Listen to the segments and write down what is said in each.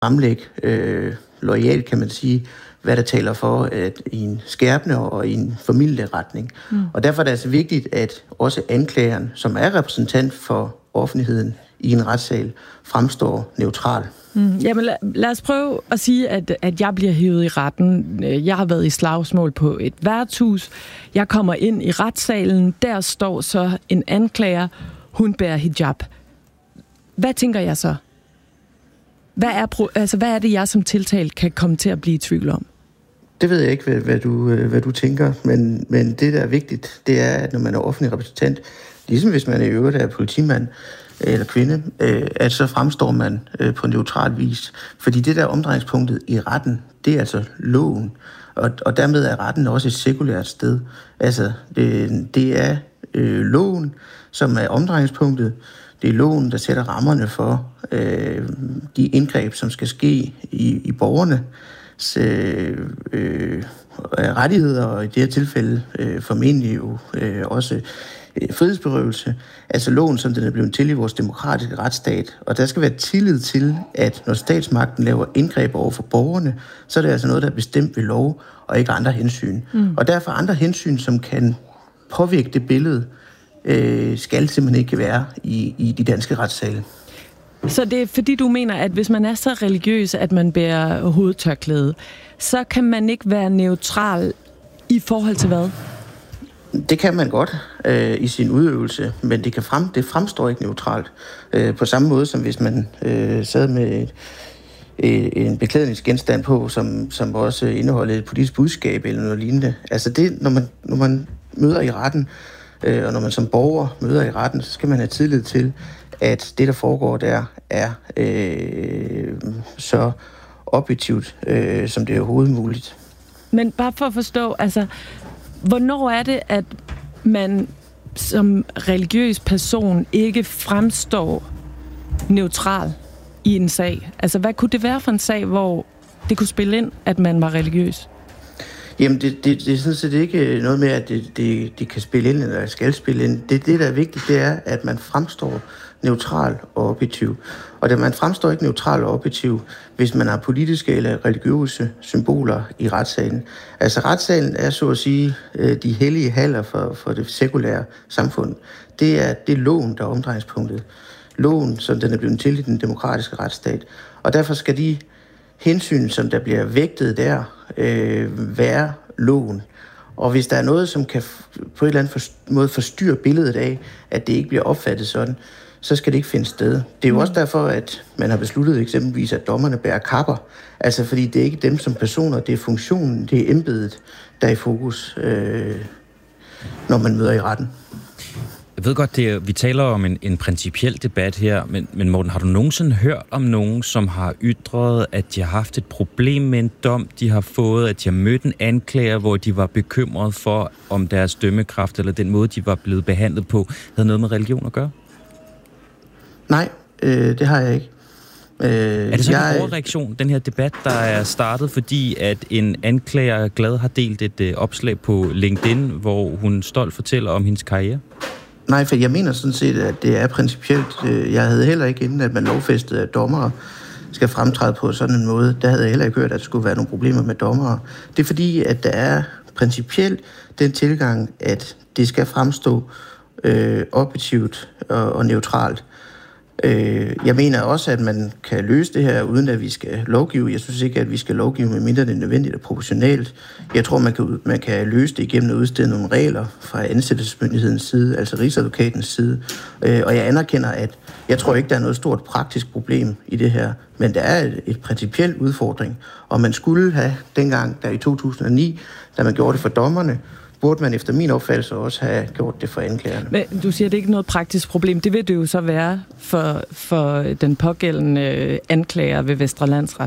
fremlægge loyalt, kan man sige, hvad der taler for at i en skærpende og i en formildende retning. Og derfor er det altså vigtigt, at også anklageren, som er repræsentant for offentligheden i en retssal, fremstår neutral. Jamen lad os prøve at sige, at jeg bliver hævet i retten. Jeg har været i slagsmål på et værtshus. Jeg kommer ind i retssalen. Der står så en anklager. Hun bærer hijab. Hvad tænker jeg så? Hvad er det, jeg som tiltalt kan komme til at blive i tvivl om? Det ved jeg ikke, hvad du tænker, men det, der er vigtigt, det er, at når man er offentlig repræsentant, ligesom hvis man i øvrigt er politimand eller kvinde, at så fremstår man på neutral vis. Fordi det der omdrejningspunktet i retten, det er altså loven, og dermed er retten også et sekulært sted. Altså, det er loven, som er omdrejningspunktet. Det er loven, der sætter rammerne for de indgreb, som skal ske i borgernes rettigheder, og i det her tilfælde formentlig jo også frihedsberøvelse. Altså loven, som den er blevet til i vores demokratiske retsstat. Og der skal være tillid til, at når statsmagten laver indgreb over for borgerne, så er det altså noget, der er bestemt ved lov, og ikke andre hensyn. Og derfor andre hensyn, som kan påvirke det billede, skal simpelthen ikke være i de danske retssale. Så det er fordi, du mener, at hvis man er så religiøs, at man bærer hovedtørklæde, så kan man ikke være neutral i forhold til hvad? Det kan man godt i sin udøvelse, men det fremstår ikke neutralt. På samme måde som hvis man sad med en beklædningsgenstand på, som også indeholder et politisk budskab eller noget lignende. Altså det, når man møder i retten, og når man som borger møder i retten, så skal man have tillid til, at det, der foregår der, er så objektivt, som det er overhovedet muligt. Men bare for at forstå, altså, hvornår er det, at man som religiøs person ikke fremstår neutral i en sag? Altså, hvad kunne det være for en sag, hvor det kunne spille ind, at man var religiøs? Jamen, det er sådan set ikke noget med, at det kan spille ind, eller skal spille ind. Det, der er vigtigt, det er, at man fremstår neutral og objektiv. Og man fremstår ikke neutral og objektiv, hvis man har politiske eller religiøse symboler i retssalen. Altså, retssalen er så at sige de hellige haller for det sekulære samfund. Det er loven, der er omdrejningspunktet. Loven, som den er blevet til i den demokratiske retsstat. Og derfor skal de hensyn, som der bliver vægtet der, være loven. Og hvis der er noget, som kan på en eller anden måde forstyrre billedet af, at det ikke bliver opfattet sådan, så skal det ikke finde sted. Det er jo også derfor, at man har besluttet eksempelvis, at dommerne bærer kapper. Altså fordi det er ikke dem som personer, det er funktionen, det er embedet, der er i fokus, når man møder i retten. Jeg ved godt, vi taler om en principiel debat her, men Morten, har du nogensinde hørt om nogen, som har ytret, at de har haft et problem med en dom, de har fået, at de har mødt en anklager, hvor de var bekymret for, om deres dømmekraft eller den måde, de var blevet behandlet på, havde noget med religion at gøre? Nej, det har jeg ikke. Er det så en overreaktion, den her debat, der er startet, fordi at en anklager glad har delt et opslag på LinkedIn, hvor hun stolt fortæller om hendes karriere? Nej, for jeg mener sådan set, at det er principielt. Jeg havde heller ikke inden, at man lovfæstede, at dommere skal fremtræde på sådan en måde. Der havde jeg heller ikke hørt, at der skulle være nogle problemer med dommere. Det er fordi, at der er principielt den tilgang, at det skal fremstå objektivt og neutralt. Jeg mener også, at man kan løse det her, uden at vi skal lovgive. Jeg synes ikke, at vi skal lovgive, medmindre det er nødvendigt og proportionalt. Jeg tror, man kan løse det igennem at udstede nogle regler fra ansættelsesmyndighedens side, altså Rigsadvokatens side. Og jeg anerkender, at jeg tror ikke, der er noget stort praktisk problem i det her, men der er et principielt udfordring. Og man skulle have dengang, der i 2009, da man gjorde det for dommerne, burde man efter min opfattelse også have gjort det for anklagerne. Men du siger, at det ikke er noget praktisk problem. Det vil det jo så være for den pågældende anklager ved Vestre Landsret.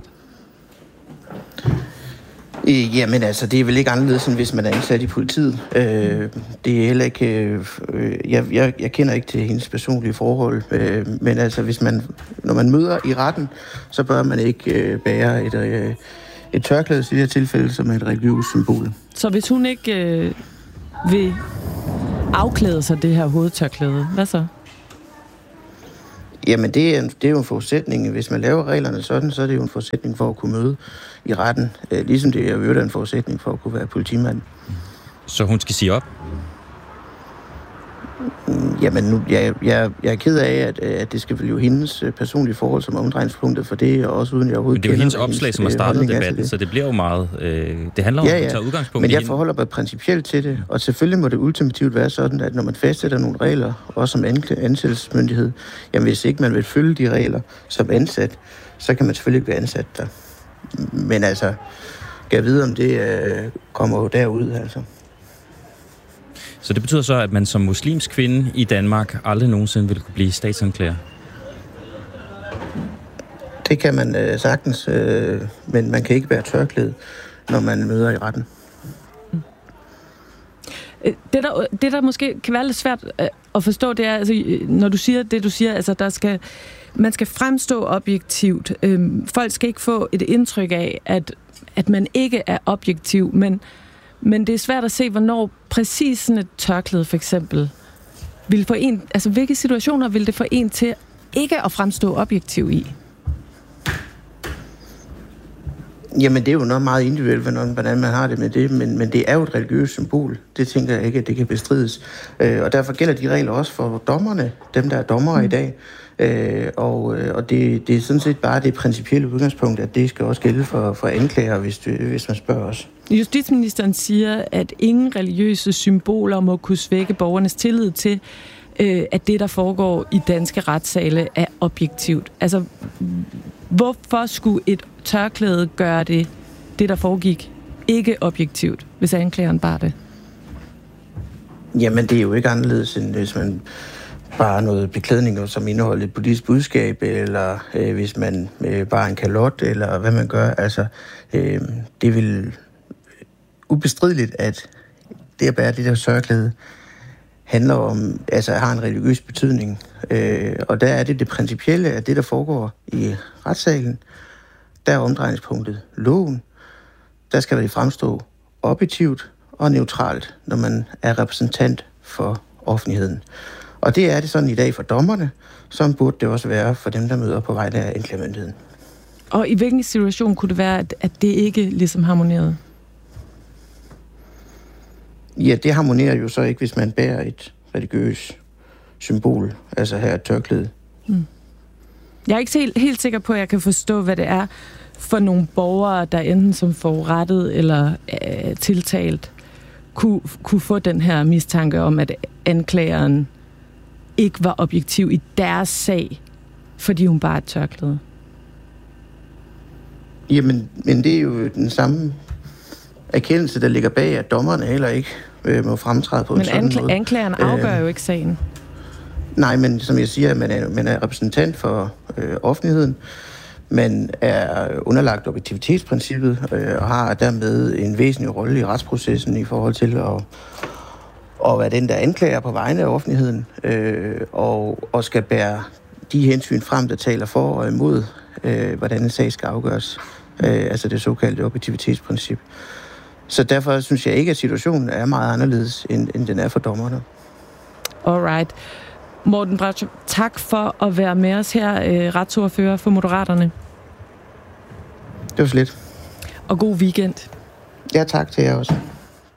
Jamen altså, det er vel ikke anderledes, end hvis man er ansat i politiet. Det er heller ikke... Jeg kender ikke til hendes personlige forhold, men altså, når man møder i retten, så bør man ikke bære et tørklæde i det her tilfælde som et religiøst symbol. Så hvis hun ikke vil afklæde sig det her hovedtørklæde, hvad så? Jamen, det er jo en forudsætning. Hvis man laver reglerne sådan, så er det jo en forudsætning for at kunne møde i retten. Ligesom det er jo en forudsætning for at kunne være politimand. Så hun skal sige op? Jamen, nu, jeg er ked af, at det skal vel jo hendes personlige forhold, som er omdrejningspunktet for det, og også uden jeg overhovedet kender. Men det er jo hendes opslag, som har startet debatten, så det bliver jo meget... det handler om at tage udgangspunkt men i jeg forholder mig principielt til det, og selvfølgelig må det ultimativt være sådan, at når man fastsætter nogle regler, også som ansættelsesmyndighed, jamen hvis ikke man vil følge de regler som ansat, så kan man selvfølgelig ikke være ansat der. Men altså, kan jeg vide, om det kommer jo derud, altså. Så det betyder så, at man som muslimsk kvinde i Danmark aldrig nogensinde vil kunne blive statsanklager? Det kan man sagtens, men man kan ikke være tørklæde, når man møder i retten. Det, der måske kan være lidt svært at forstå, det er, altså, når du siger det, du siger, altså man skal fremstå objektivt. Folk skal ikke få et indtryk af, at man ikke er objektiv, men det er svært at se, hvornår præcis sådan et tørklæde for eksempel vil få en, altså hvilke situationer vil det få en til ikke at fremstå objektiv i? Jamen, det er jo noget meget individuelt, hvordan man har det med det, men det er jo et religiøst symbol. Det tænker jeg ikke, at det kan bestrides. Og derfor gælder de regler også for dommerne, dem der er dommere i dag. Og det er sådan set bare det principielle udgangspunkt, at det skal også gælde for anklager, hvis man spørger os. Justitsministeren siger, at ingen religiøse symboler må kunne svække borgernes tillid til, at det, der foregår i danske retssale, er objektivt. Altså, hvorfor skulle et tørklæde gøre det, der foregik, ikke objektivt, hvis anklageren bare det? Jamen, det er jo ikke anderledes, end hvis man bare noget beklædning, som indeholder et politisk budskab, eller hvis man bare en kalot, eller hvad man gør. Altså, det er vel ubestrideligt, at det at bære det der tørklæde handler om, altså har en religiøs betydning. Og der er det principielle, at det, der foregår i retssalen, der er omdrejningspunktet loven. Der skal det fremstå objektivt og neutralt, når man er repræsentant for offentligheden. Og det er det sådan i dag for dommerne, som burde det også være for dem, der møder på vegne af anklagemyndigheden. Og i hvilken situation kunne det være, at det ikke ligesom harmonerede? Ja, det harmonerer jo så ikke, hvis man bærer et religiøst symbol, altså her et tørklæde. Jeg er ikke helt sikker på, at jeg kan forstå, hvad det er for nogle borgere, der enten som forurettet eller tiltalt, kunne få den her mistanke om, at anklageren ikke var objektiv i deres sag, fordi hun bare er et tørklæde. Jamen, men det er jo den samme erkendelse, der ligger bag, at dommerne heller ikke må fremtræde på en sådan måde. Men anklageren afgør jo ikke sagen. Nej, men som jeg siger, man er repræsentant for offentligheden. Man er underlagt objektivitetsprincippet og har dermed en væsentlig rolle i retsprocessen i forhold til at være den, der anklager på vegne af offentligheden og skal bære de hensyn frem, der taler for og imod, hvordan en sag skal afgøres. Altså det såkaldte objektivitetsprincip. Så derfor synes jeg ikke, at situationen er meget anderledes, end den er for dommerne. Alright. Morten Brachtrup, tak for at være med os her, retsordfører for Moderaterne. Det var slet. Og god weekend. Ja, tak til jer også.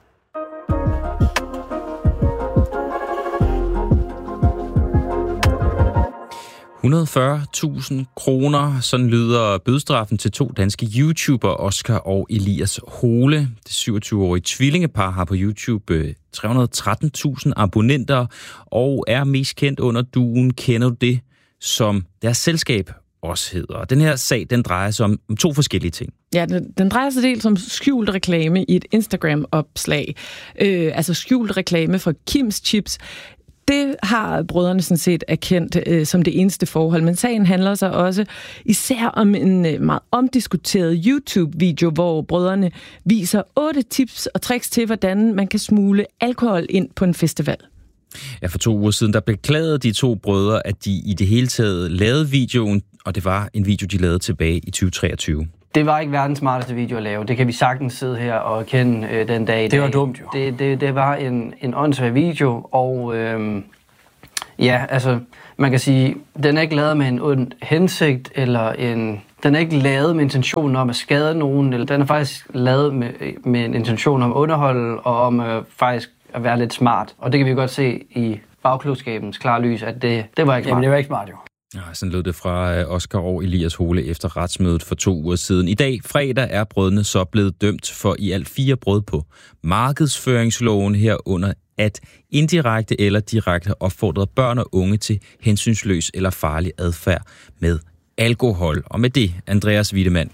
$140.000, sådan lyder bødestraffen til 2 danske YouTubere, Oscar og Elias Hole. Det 27-årige tvillingepar har på YouTube 313.000 abonnenter og er mest kendt under duoen Kender du det, som deres selskab også hedder. Den her sag, den drejer sig om 2 forskellige ting. Ja, den drejer sig dels om skjult reklame i et Instagram-opslag. Altså skjult reklame for Kims Chips. Det har brødrene sådan set erkendt som det eneste forhold, men sagen handler så også især om en meget omdiskuteret YouTube-video, hvor brødrene viser 8 tips og tricks til, hvordan man kan smule alkohol ind på en festival. Ja, for 2 uger siden, der beklagede de 2 brødre, at de i det hele taget lavede videoen, og det var en video, de lavede tilbage i 2023. Det var ikke verdens smarteste video at lave. Det kan vi sagtens sidde her og kende den dag i dag. Det var dumt jo. Det var en åndssvag video, og Ja, altså, man kan sige, den er ikke lavet med en ond hensigt, eller den er ikke lavet med intentionen om at skade nogen, eller den er faktisk lavet med en intention om at underholde, og om faktisk at være lidt smart. Og det kan vi godt se i bagklodskabens klare lys, at det var ikke smart. Jamen, det var ikke smart, jo. Ja, sådan lød det fra Oscar og Elias Hole efter retsmødet for 2 uger siden. I dag, fredag, er brødrene så blevet dømt for i alt 4 brud på markedsføringsloven herunder at indirekte eller direkte opfordre børn og unge til hensynsløs eller farlig adfærd med alkohol. Og med det, Andreas Wiedemann,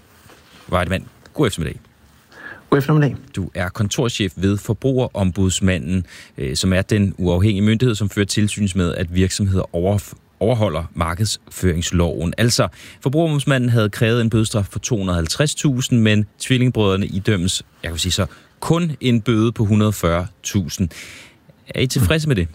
god eftermiddag. God eftermiddag. Du er kontorchef ved Forbrugerombudsmanden, som er den uafhængige myndighed, som fører tilsyn med, at virksomheder overholder markedsføringsloven. Altså, Forbrugerombudsmanden havde krævet en bødestraf på 250.000, men tvillingbrødrene idømmes, jeg kan sige så, kun en bøde på 140.000. Er I tilfredse med det?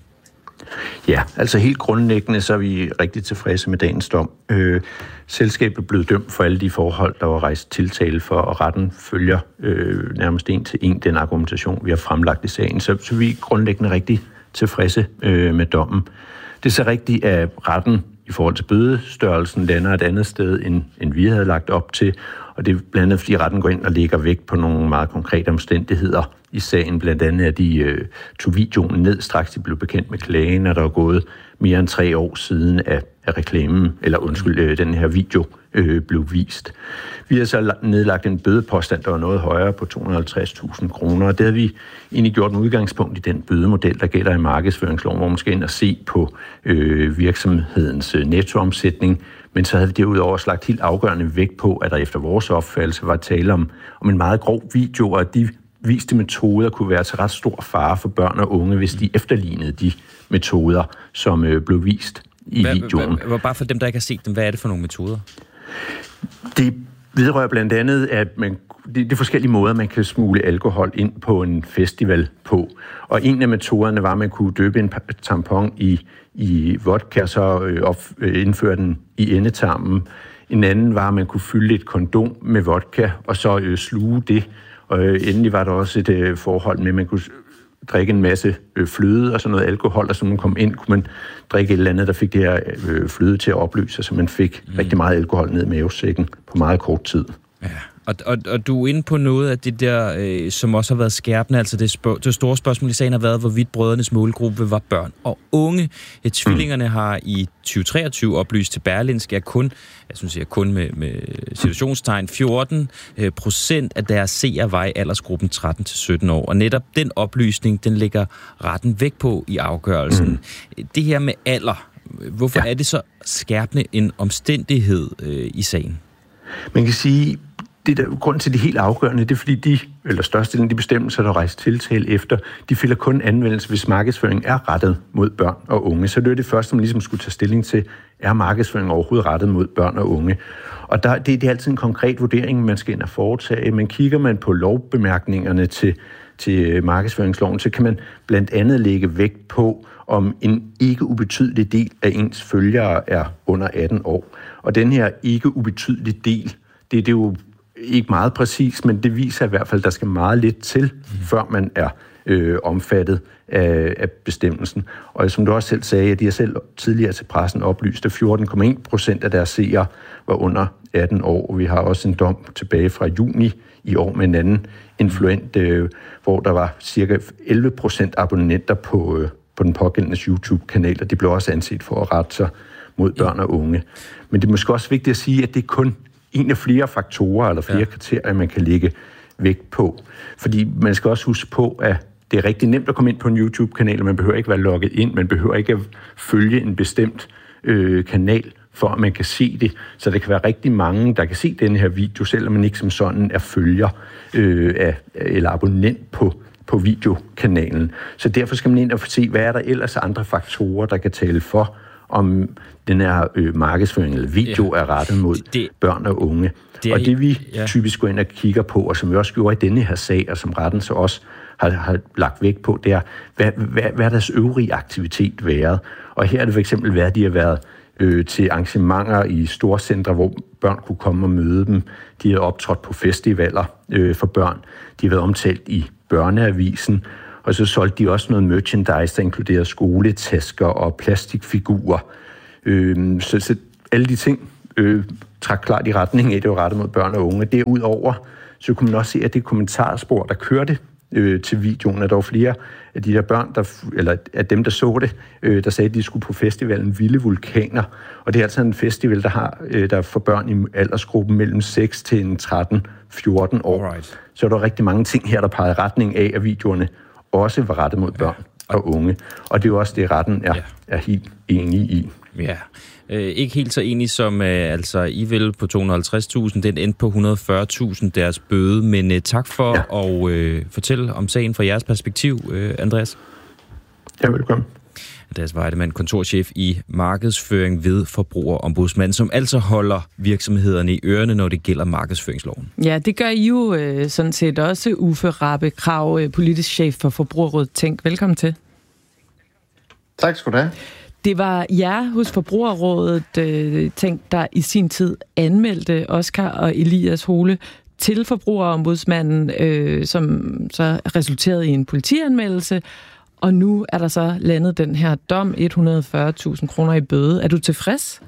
Ja, altså helt grundlæggende, så er vi rigtig tilfredse med dagens dom. Selskabet blev dømt for alle de forhold, der var rejst tiltale for, og retten følger nærmest en til en den argumentation, vi har fremlagt i sagen. Så vi er grundlæggende rigtig tilfredse med dommen. Det er så rigtigt, at retten i forhold til bødestørrelsen lander et andet sted, end vi havde lagt op til. Og det er blandt andet, fordi retten går ind og lægger vægt på nogle meget konkrete omstændigheder i sagen. Blandt andet, at de tog videoen ned, straks de blev bekendt med klagen, og der er gået mere end 3 år siden af reklamen, den her video blev vist. Vi har så nedlagt en bødepåstand, der var noget højere på 250.000 kroner, og det har vi egentlig gjort med udgangspunkt i den bødemodel, der gælder i markedsføringsloven, hvor man skal ind og se på virksomhedens nettoomsætning, men så havde vi derudover lagt helt afgørende vægt på, at der efter vores opfattelse var tale om en meget grov video, og de viste metoder kunne være til ret stor fare for børn og unge, hvis de efterlignede de metoder, som blev vist i videoen. Bare for dem, der ikke har set dem, hvad er det for nogle metoder? Det vedrører blandt andet, at det er forskellige måder, man kan smule alkohol ind på en festival på. Og en af metoderne var, at man kunne døbe en tampon i vodka, så indføre den i endetarmen. En anden var, at man kunne fylde et kondom med vodka, og så sluge det. Og endelig var der også et forhold med, at man kunne drikke en masse fløde og sådan noget alkohol, og så man kom ind, kunne man drikke et eller andet, der fik det her fløde til at opløse, så man fik rigtig meget alkohol ned i mavesækken på meget kort tid. Ja. Og du er inde på noget af det der, som også har været skærpende, altså det store spørgsmål i sagen har været, hvorvidt brødrenes målgruppe var børn og unge. Tvillingerne har i 2023 oplyst til Berlingske, at kun med situationstegn 14% af deres seere var i aldersgruppen 13-17 år. Og netop den oplysning, den lægger retten væk på i afgørelsen. Det her med alder, hvorfor er det så skærpende en omstændighed i sagen? Man kan sige, grunden til det helt afgørende, det er fordi størstedelen af de bestemmelser, der rejst tiltale efter, de finder kun anvendelse, hvis markedsføring er rettet mod børn og unge. Så det er det første, man ligesom skulle tage stilling til, er markedsføring overhovedet rettet mod børn og unge? Og det er altid en konkret vurdering, man skal ind og foretage. Men kigger man på lovbemærkningerne til markedsføringsloven, så kan man blandt andet lægge vægt på, om en ikke ubetydelig del af ens følgere er under 18 år. Og den her ikke ubetydelige del, det er jo ikke meget præcis, men det viser i hvert fald, at der skal meget lidt til, før man er omfattet af bestemmelsen. Og som du også selv sagde, at de har selv tidligere til pressen oplyst, at 14,1% af deres seere var under 18 år. Og vi har også en dom tilbage fra juni i år med en anden influent, hvor der var cirka 11% abonnenter på den pågældende YouTube-kanal, og de blev også anset for at rette sig mod børn og unge. Men det er måske også vigtigt at sige, at det er kun en af flere faktorer eller flere kriterier, man kan lægge vægt på. Fordi man skal også huske på, at det er rigtig nemt at komme ind på en YouTube-kanal, og man behøver ikke være logget ind, man behøver ikke at følge en bestemt kanal, for at man kan se det. Så der kan være rigtig mange, der kan se denne her video, selvom man ikke som sådan er følger eller abonnent på videokanalen. Så derfor skal man ind og se, hvad er der ellers andre faktorer, der kan tale for, om den her markedsføring eller video er rettet mod børn og unge. Og det vi typisk går ind og kigger på, og som vi også gjorde i denne her sag, og som retten så også har lagt vægt på, det er, hvad er deres øvrige aktivitet været? Og her er det for eksempel været, at de har været til arrangementer i storcentre, hvor børn kunne komme og møde dem. De har optrådt på festivaler for børn. De har været omtalt i børneavisen. Og så solgte de også noget merchandise, der inkluderer skoletasker og plastikfigurer. Så alle de ting trak klart i retning af, at det var rettet mod børn og unge. Derudover så kunne man også se, at det kommentarspor, der kørte til videoen, at der var flere af de der børn, eller af dem, der så det, der sagde, at de skulle på festivalen Vilde Vulkaner. Og det er altså en festival, der er for børn i aldersgruppen mellem 6 til 13-14 år. Alright. Så er der rigtig mange ting her, der peger i retning af, at videoerne også var rettet mod børn og unge. Og det er jo også det, retten er helt enig i. Ja. Ikke helt så enig som I vil på 250.000. Den endte på 140.000 deres bøde. Men tak for at fortælle om sagen fra jeres perspektiv, Andreas. Ja, velkommen. Andreas Weidemann, kontorchef i markedsføring ved Forbrugerombudsmanden, som altså holder virksomhederne i ørerne, når det gælder markedsføringsloven. Ja, det gør I jo sådan set også, Uffe Rappe Krag, politisk chef for Forbrugerrådet Tænk. Velkommen til. Tak skal du have. Det var jer hos Forbrugerrådet Tænk, der i sin tid anmeldte Oscar og Elias Hole til Forbrugerombudsmanden, som så resulterede i en politianmeldelse. Og nu er der så landet den her dom, 140.000 kroner i bøde. Er du tilfreds?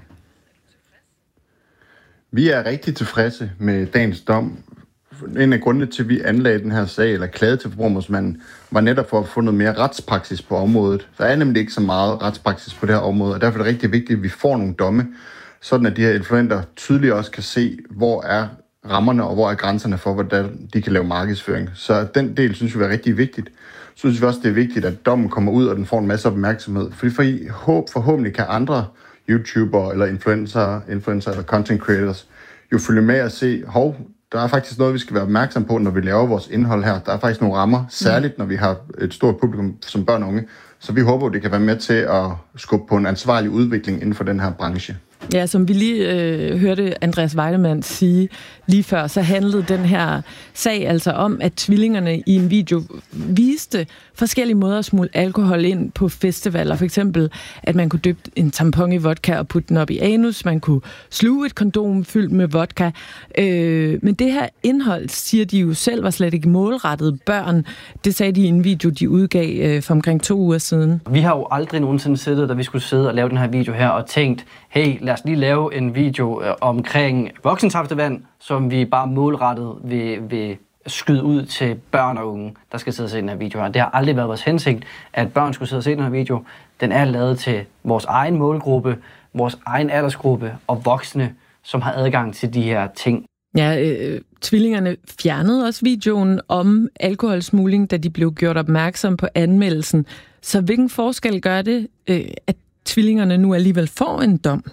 Vi er rigtig tilfredse med dagens dom. En af grundene til, at vi anlagde den her sag, eller klagede til Forbrugerombudsmanden, var netop for at få noget mere retspraksis på området. Der er nemlig ikke så meget retspraksis på det her område, og derfor er det rigtig vigtigt, at vi får nogle domme, sådan at de her influenter tydeligt også kan se, hvor er rammerne og hvor er grænserne for, hvordan de kan lave markedsføring. Så den del synes vi er rigtig vigtigt. Så synes vi også, det er vigtigt, at dommen kommer ud, og den får en masse opmærksomhed. Fordi forhåbentlig kan andre YouTubere eller influencer eller content creators jo følge med og se, der er faktisk noget, vi skal være opmærksom på, når vi laver vores indhold her. Der er faktisk nogle rammer, særligt når vi har et stort publikum som børn og unge. Så vi håber, det kan være med til at skubbe på en ansvarlig udvikling inden for den her branche. Ja, som vi lige hørte Andreas Weidemann sige lige før, så handlede den her sag altså om, at tvillingerne i en video viste forskellige måder at smule alkohol ind på festivaler. For eksempel, at man kunne dyppe en tampon i vodka og putte den op i anus. Man kunne sluge et kondom fyldt med vodka. Men det her indhold, siger de jo selv, var slet ikke målrettet børn. Det sagde de i en video, de udgav for omkring 2 uger siden. Vi har jo aldrig nogensinde siddet, da vi skulle sidde og lave den her video her, og tænkt, hey, lad os lige lave en video omkring voksensaftvand, som vi bare målrettet vil skyde ud til børn og unge, der skal sidde og se den her video her. Det har aldrig været vores hensigt, at børn skulle sidde og se den her video. Den er lavet til vores egen målgruppe, vores egen aldersgruppe og voksne, som har adgang til de her ting. Ja, tvillingerne fjernede også videoen om alkoholsmugling, da de blev gjort opmærksom på anmeldelsen. Så hvilken forskel gør det, at tvillingerne nu alligevel får en dom?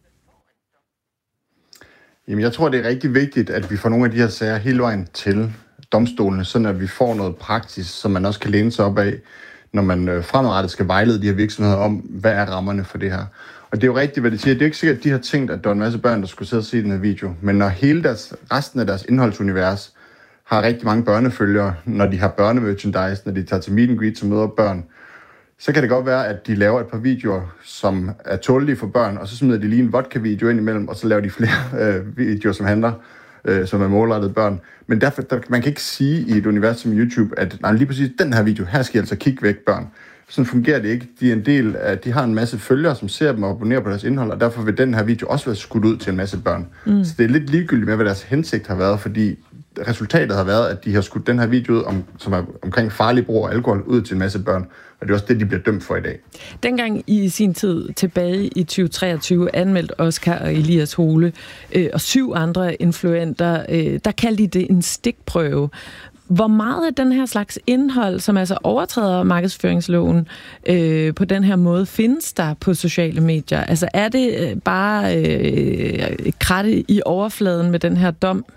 Jamen, jeg tror, det er rigtig vigtigt, at vi får nogle af de her sager hele vejen til domstolene, sådan at vi får noget praksis, som man også kan læne sig op af, når man fremadrettet skal vejlede de her virksomheder om, hvad er rammerne for det her. Og det er jo rigtigt, hvad de siger. Det er ikke sikkert, at de har tænkt, at der er en masse børn, der skulle sidde og se den her video. Men når hele resten af deres indholdsunivers har rigtig mange børnefølgere, når de har børnemerchandise, når de tager til meet and greet og møder børn, så kan det godt være, at de laver et par videoer, som er tålelige for børn, og så smider de lige en vodka-video ind imellem, og så laver de flere videoer, som handler, som er målrettet børn. Men derfor, man kan ikke sige i et univers som YouTube, at nej, lige præcis den her video, her skal I altså kigge væk børn. Sådan fungerer det ikke. De er en del af, de har en masse følgere, som ser dem og abonnerer på deres indhold, og derfor vil den her video også være skudt ud til en masse børn. Så det er lidt ligegyldigt med, hvad deres hensigt har været, fordi resultatet har været, at de har skudt den her video ud, som er omkring farlig brug af alkohol, ud til en masse børn. Og det er også det, de bliver dømt for i dag. Dengang i sin tid tilbage i 2023 anmeldte Oscar og Elias Hole og 7 andre influenter, der kaldte de det en stikprøve. Hvor meget af den her slags indhold, som altså overtræder markedsføringsloven på den her måde, findes der på sociale medier? Altså er det bare kratte i overfladen med den her dom?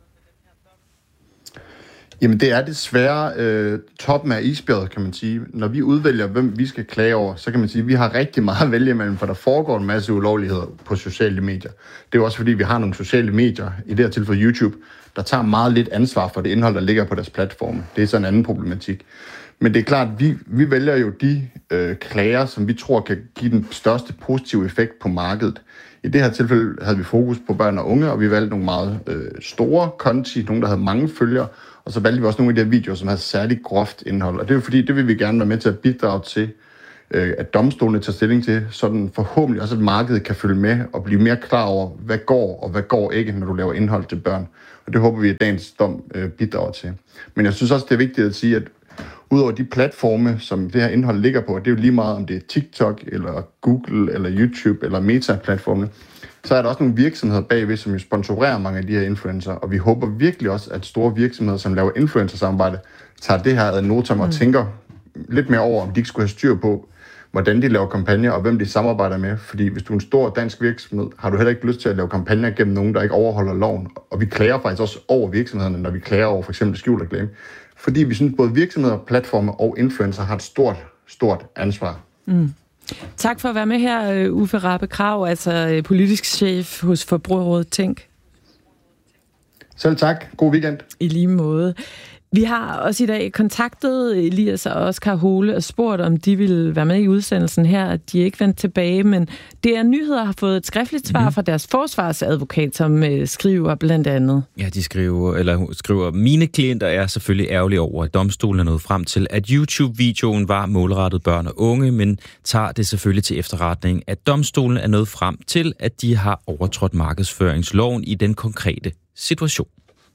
Jamen det er desværre toppen af isbjerget, kan man sige. Når vi udvælger, hvem vi skal klage over, så kan man sige, at vi har rigtig meget at vælge imellem, for der foregår en masse ulovligheder på sociale medier. Det er jo også fordi, vi har nogle sociale medier, i det her tilfælde YouTube, der tager meget lidt ansvar for det indhold, der ligger på deres platforme. Det er så en anden problematik. Men det er klart, at vi vælger jo de klager, som vi tror kan give den største positive effekt på markedet. I det her tilfælde havde vi fokus på børn og unge, og vi valgte nogle meget store konti, nogle der havde mange følgere, og så valgte vi også nogle af de her videoer, som havde særligt groft indhold. Og det er jo fordi, det vil vi gerne være med til at bidrage til, at domstolene tager stilling til, sådan forhåbentlig også, at markedet kan følge med og blive mere klar over, hvad går og hvad går ikke, når du laver indhold til børn. Og det håber vi, at dagens dom bidrager til. Men jeg synes også, det er vigtigt at sige, at udover de platforme, som det her indhold ligger på, det er jo lige meget, om det er TikTok, eller Google, eller YouTube, eller Meta-platformene, så er der også nogle virksomheder bagved, som jo sponsorerer mange af de her influencer, og vi håber virkelig også, at store virksomheder, som laver influencer-samarbejde, tager det her ad notam og tænker lidt mere over, om de ikke skulle have styr på, hvordan de laver kampagner, og hvem de samarbejder med. Fordi hvis du er en stor dansk virksomhed, har du heller ikke lyst til at lave kampagner gennem nogen, der ikke overholder loven. Og vi klager faktisk også over virksomhederne, når vi klager over for eksempel skjult reklame. Fordi vi synes, både virksomheder, platforme og influencer har et stort ansvar. Mm. Tak for at være med her, Uffe Rappe Krag, altså politisk chef hos Forbrugerrådet Tænk. Selv tak. God weekend. I lige måde. Vi har også i dag kontaktet Elias og Oscar Hole og spurgt, om de ville være med i udsendelsen her. De er ikke vendt tilbage, men DR Nyheder har fået et skriftligt svar fra deres forsvarsadvokat, som skriver blandt andet. Ja, de skriver, mine klienter er selvfølgelig ærgerlige over, at domstolen er nået frem til, at YouTube-videoen var målrettet børn og unge, men tager det selvfølgelig til efterretning, at domstolen er nået frem til, at de har overtrådt markedsføringsloven i den konkrete situation.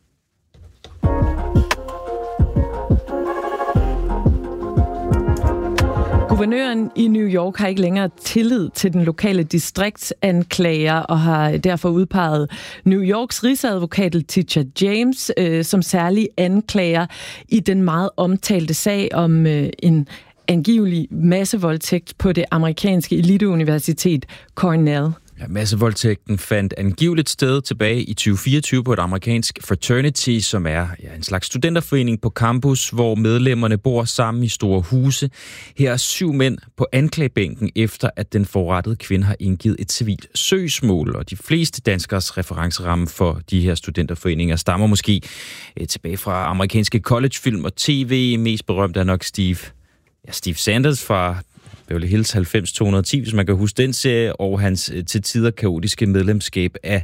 Guvernøren i New York har ikke længere tillid til den lokale distriktsanklager og har derfor udpeget New Yorks rigsadvokat Letitia James som særlig anklager i den meget omtalte sag om en angivelig massevoldtægt på det amerikanske eliteuniversitet Cornell. Ja, massevoldtægten fandt angiveligt sted tilbage i 2024 på et amerikansk fraternity, som er en slags studenterforening på campus, hvor medlemmerne bor sammen i store huse. Her er 7 mænd på anklagebænken, efter at den forrettede kvinde har indgivet et civilt søgsmål. Og de fleste danskers referenceramme for de her studenterforeninger stammer måske tilbage fra amerikanske collegefilm og tv. Mest berømt er nok Steve Sanders fra Beverly Hills 90210, hvis man kan huske den serie, og hans til tider kaotiske medlemskab af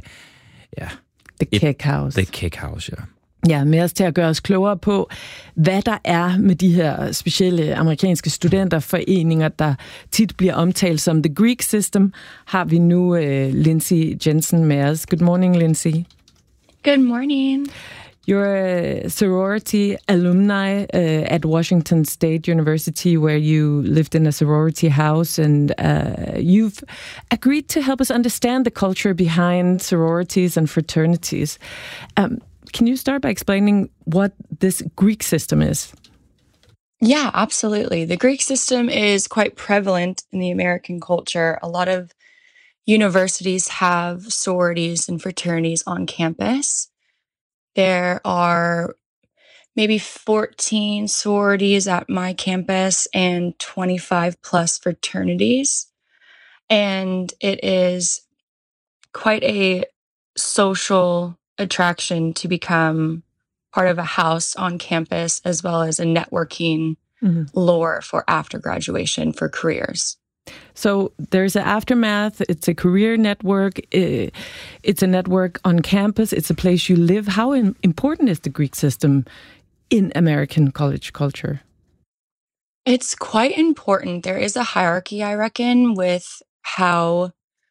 The Keg House. The Keg House, ja. Ja, med os til at gøre os klogere på, hvad der er med de her specielle amerikanske studenterforeninger, der tit bliver omtalt som The Greek System, har vi nu Lindsay Jensen med os. Good morning, Lindsay. Good morning. You're a sorority alumni at Washington State University, where you lived in a sorority house, and you've agreed to help us understand the culture behind sororities and fraternities. Can you start by explaining what this Greek system is? Yeah, absolutely. The Greek system is quite prevalent in the American culture. A lot of universities have sororities and fraternities on campus. There are maybe 14 sororities at my campus and 25 plus fraternities. And it is quite a social attraction to become part of a house on campus, as well as a networking lure for after graduation for careers. So there's an aftermath, it's a career network, it's a network on campus, it's a place you live. How important is the Greek system in American college culture? It's quite important. There is a hierarchy, I reckon, with how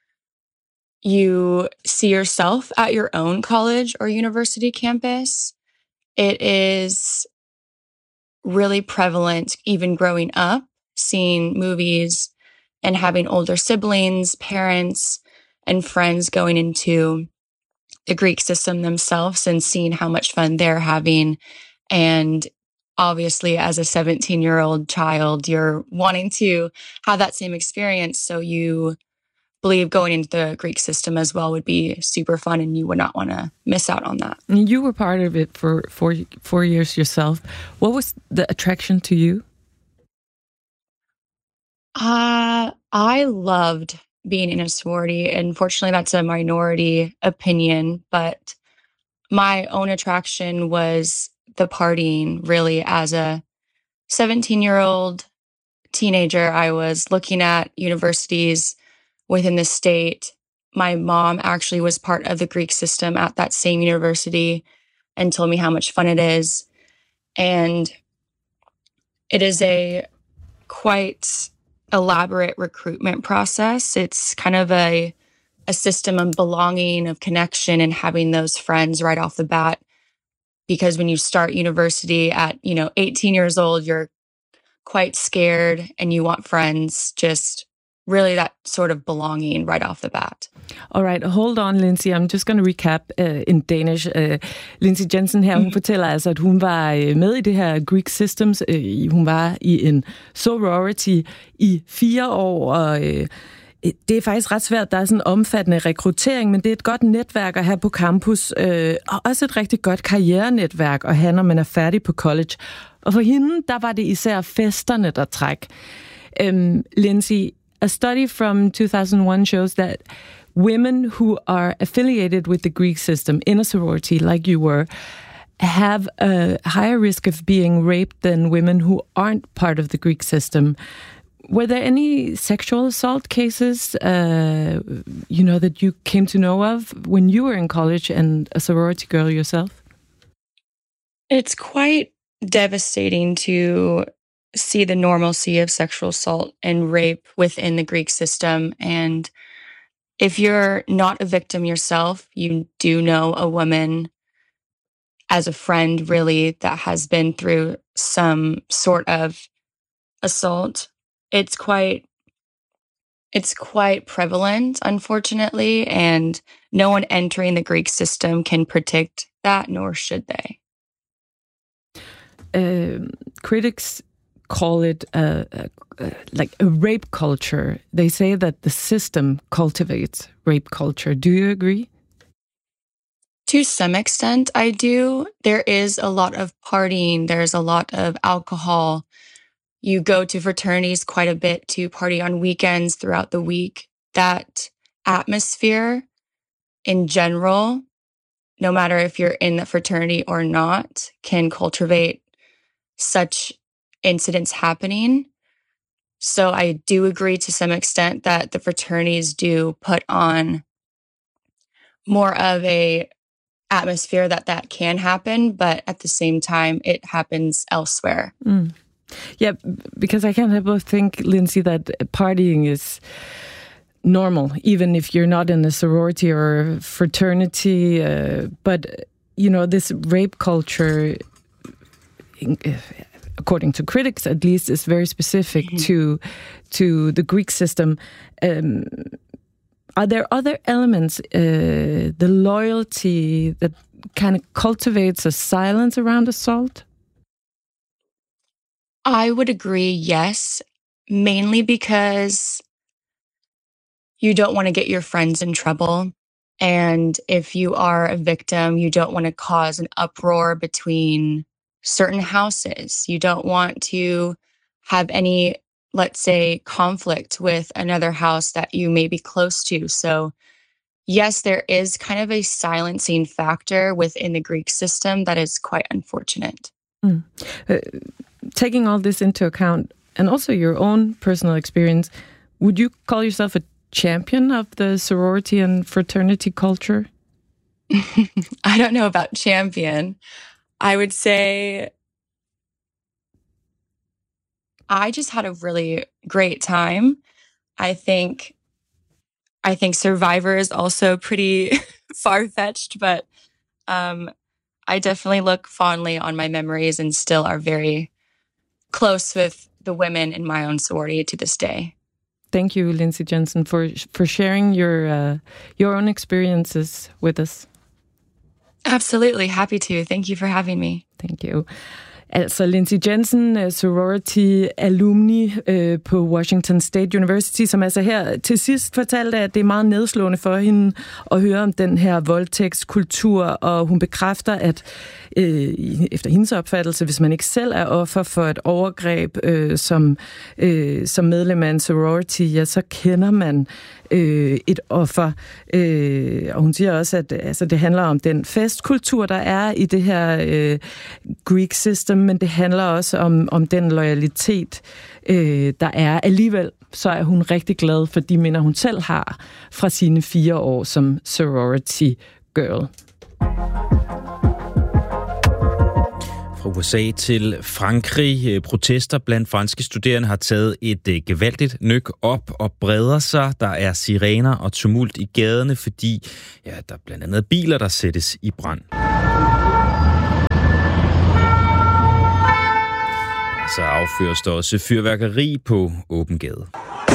you see yourself at your own college or university campus. It is really prevalent even growing up, seeing movies and having older siblings, parents, and friends going into the Greek system themselves and seeing how much fun they're having. And obviously, as a 17-year-old child, you're wanting to have that same experience. So you believe going into the Greek system as well would be super fun, and you would not want to miss out on that. You were part of it for 4 years yourself. What was the attraction to you? I loved being in a sorority. Unfortunately, that's a minority opinion, but my own attraction was the partying. Really, as a 17-year-old teenager, I was looking at universities within the state, my mom actually was part of the Greek system at that same university and told me how much fun it is. And it is a quite elaborate recruitment process. It's kind of a system of belonging, of connection, and having those friends right off the bat. Because when you start university at, 18 years old, you're quite scared and you want friends, just really that sort of belonging right off the bat. All right, hold on, Lindsay. I'm just going to recap in Danish. Lindsay Jensen her, hun fortæller altså, at hun var med i det her Greek Systems. Hun var i en sorority i 4 år, og det er faktisk ret svært. Der er sådan en omfattende rekruttering, men det er et godt netværk at have på campus, og også et rigtig godt karrierenetværk at have, når man er færdig på college. Og for hende, der var det især festerne, der træk. Lindsay, a study from 2001 shows that women who are affiliated with the Greek system in a sorority, like you were, have a higher risk of being raped than women who aren't part of the Greek system. Were there any sexual assault cases, that you came to know of when you were in college and a sorority girl yourself? It's quite devastating to see the normalcy of sexual assault and rape within the Greek system. And if you're not a victim yourself, you do know a woman as a friend, really, that has been through some sort of assault. It's quite prevalent, unfortunately, and no one entering the Greek system can predict that, nor should they. Critics call it like a rape culture. They say that the system cultivates rape culture. Do you agree? To some extent, I do. There is a lot of partying. There's a lot of alcohol. You go to fraternities quite a bit to party on weekends throughout the week. That atmosphere in general, no matter if you're in the fraternity or not, can cultivate such incidents happening. So I do agree to some extent that the fraternities do put on more of a atmosphere that can happen, but at the same time, it happens elsewhere. Mm. Yeah, because I can't help but think, Lindsay, that partying is normal, even if you're not in a sorority or a fraternity. But, this rape culture, according to critics at least, is very specific to the Greek system. Are there other elements, the loyalty that kind of cultivates a silence around assault? I would agree, yes, mainly because you don't want to get your friends in trouble. And if you are a victim, you don't want to cause an uproar between certain houses. You don't want to have any, let's say, conflict with another house that you may be close to. So yes, there is kind of a silencing factor within the Greek system that is quite unfortunate. Mm. Taking all this into account, and also your own personal experience, would you call yourself a champion of the sorority and fraternity culture? I don't know about champion. I would say I just had a really great time. I think Survivor is also pretty far-fetched, but I definitely look fondly on my memories and still are very close with the women in my own sorority to this day. Thank you, Lindsay Jensen, for sharing your own experiences with us. Absolutely. Happy to. Thank you for having me. Thank you. Altså Lindsay Jensen, sorority alumni på Washington State University, som altså her til sidst fortalte, at det er meget nedslående for hende at høre om den her voldtægtskultur, og hun bekræfter, at efter hendes opfattelse, hvis man ikke selv er offer for et overgreb som medlem af en sorority, ja, så kender man et offer. Og hun siger også, at det handler om den festkultur, der er i det her Greek system, men det handler også om den loyalitet, der er alligevel, så er hun rigtig glad for de minder, hun selv har fra sine 4 år som sorority girl. Fra USA til Frankrig. Protester blandt franske studerende har taget et gevaldigt nyk op og breder sig. Der er sirener og tumult i gaderne, fordi der er blandt andet biler, der sættes i brand. Så affyres der også fyrværkeri på åben gade.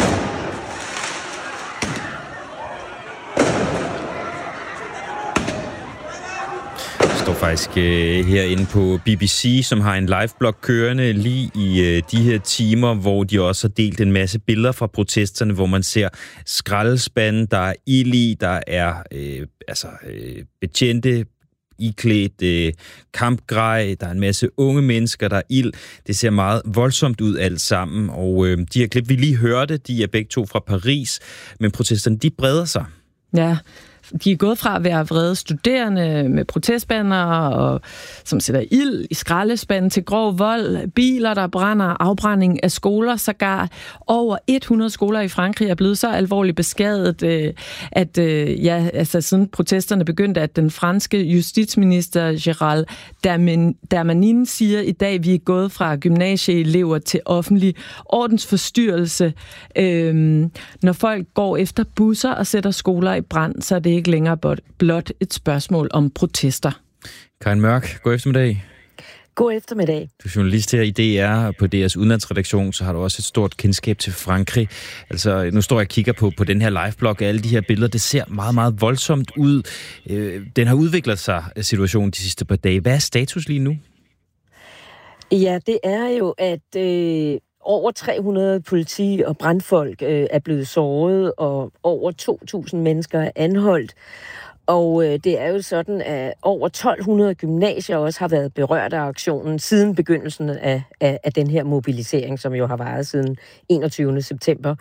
Det står faktisk herinde på BBC, som har en liveblog kørende lige i de her timer, hvor de også har delt en masse billeder fra protesterne, hvor man ser skraldespande, der er ild i, der er betjente iklædt kampgrej, der er en masse unge mennesker, der er ild. Det ser meget voldsomt ud alt sammen, og de her klip, vi lige hørte, de er begge to fra Paris, men protesterne, de breder sig. Ja, de er gået fra at være vrede studerende med protestbanner, og som sætter ild i skraldespanden, til grov vold, biler, der brænder, afbrænding af skoler, sågar over 100 skoler i Frankrig er blevet så alvorligt beskadiget, at siden protesterne begyndte, at den franske justitsminister Gérald Darmanin siger i dag, at vi er gået fra gymnasieelever til offentlig ordensforstyrrelse. Når folk går efter busser og sætter skoler i brand, så er det ikke længere blot et spørgsmål om protester. Karin Mørk, god eftermiddag. God eftermiddag. Du er journalist her i DR på DR's udenlandsredaktion, så har du også et stort kendskab til Frankrig. Altså, nu står jeg og kigger på den her liveblog, og alle de her billeder, det ser meget, meget voldsomt ud. Den har udviklet sig, situationen, de sidste par dage. Hvad er status lige nu? Ja, det er jo, at over 300 politi- og brandfolk er blevet såret, og over 2.000 mennesker er anholdt. Og det er jo sådan, at over 1.200 gymnasier også har været berørt af aktionen siden begyndelsen af den her mobilisering, som jo har varet siden 21. september.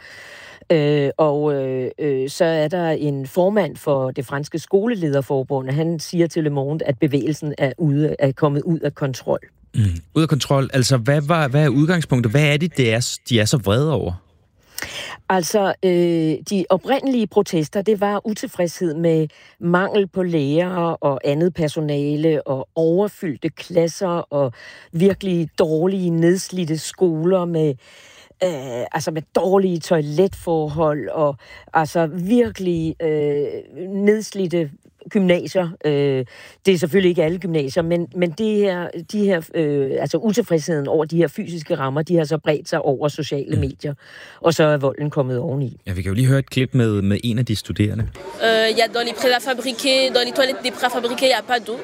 Så er der en formand for det franske skolelederforbund, og han siger til Le Monde, at bevægelsen er kommet ud af kontrol. Ud af kontrol. Altså, hvad er udgangspunktet? Hvad er det, de er så vrede over? Altså, de oprindelige protester, det var utilfredshed med mangel på lærere og andet personale og overfyldte klasser og virkelig dårlige, nedslidte skoler med dårlige toiletforhold og altså virkelig nedslidte gymnasier. Det er selvfølgelig ikke alle gymnasier, men de her utilfredsheden over de her fysiske rammer, de har så bredt sig over sociale medier, og så er volden kommet oveni. Ja, vi kan jo lige høre et klip med en af de studerende. Il y a dans les préfabriqués, dans les toilettes des préfabriqués, il y a pas d'eau.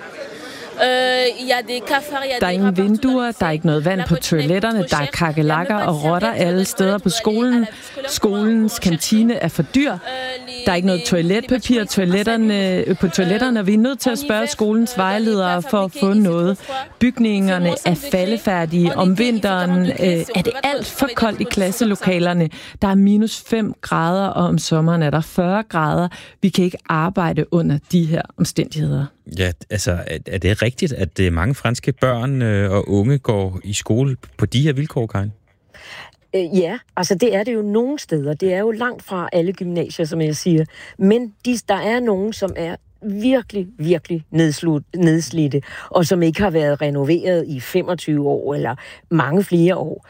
Der er ingen vinduer, der er ikke noget vand på toiletterne, der er kakelakker og rotter alle steder på skolen. Skolens kantine er for dyr. Der er ikke noget toiletpapir på toiletterne, og vi er nødt til at spørge skolens vejledere for at få noget. Bygningerne er faldefærdige. Om vinteren er det alt for koldt i klasselokalerne. Der er -5 grader, og om sommeren er der 40 grader. Vi kan ikke arbejde under de her omstændigheder. Ja, altså, er det rigtigt, at mange franske børn og unge går i skole på de her vilkår, Karin? Ja, altså det er det jo nogle steder. Det er jo langt fra alle gymnasier, som jeg siger. Men der er nogen, som er virkelig, virkelig nedslidte, og som ikke har været renoveret i 25 år eller mange flere år.